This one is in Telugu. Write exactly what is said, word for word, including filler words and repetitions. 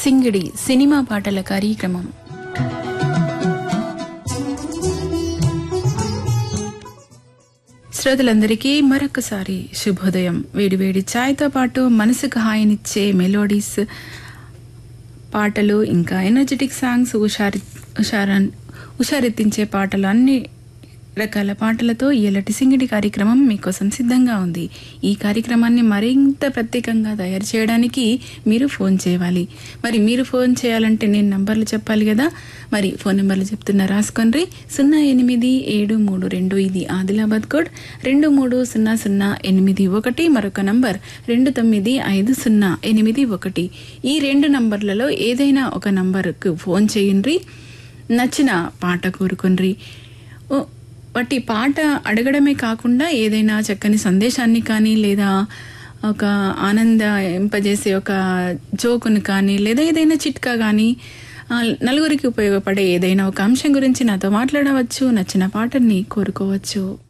సింగిడి సినిమా పాటల కార్యక్రమం. శ్రోతలందరికీ మరొకసారి శుభోదయం. వేడివేడి ఛాయ్తో పాటు మనసుకు హాయినిచ్చే మెలోడీస్ పాటలు, ఇంకా ఎనర్జెటిక్ సాంగ్స్, హుషారి హుషారన్ హుషారెత్తించే పాటలు, అన్ని రకాల పాటలతో ఇలాంటి సింగిడి కార్యక్రమం మీకోసం సిద్ధంగా ఉంది. ఈ కార్యక్రమాన్ని మరింత ప్రత్యేకంగా తయారు చేయడానికి మీరు ఫోన్ చేయాలి. మరి మీరు ఫోన్ చేయాలంటే నేను నంబర్లు చెప్పాలి కదా. మరి ఫోన్ నెంబర్లు చెప్తున్నా, రాసుకోండి. సున్నా ఎనిమిది ఏడు మూడు రెండు ఇది ఆదిలాబాద్ కోడ్, రెండు మూడు సున్నా సున్నా ఎనిమిది ఒకటి, మరొక నంబర్ రెండు తొమ్మిది ఐదు సున్నా ఎనిమిది ఒకటి. ఈ రెండు నంబర్లలో ఏదైనా ఒక నంబర్కు ఫోన్ చేయండి. నచ్చిన పాట కోరుకొండ్రి. వాటి పాట అడగడమే కాకుండా ఏదైనా చక్కని సందేశాన్ని కానీ, లేదా ఒక ఆనందింపజేసే ఒక జోకును కానీ, లేదా ఏదైనా చిట్కా కానీ, నలుగురికి ఉపయోగపడే ఏదైనా ఒక అంశం గురించి నాతో మాట్లాడవచ్చు. నచ్చిన పాటని కోరుకోవచ్చు.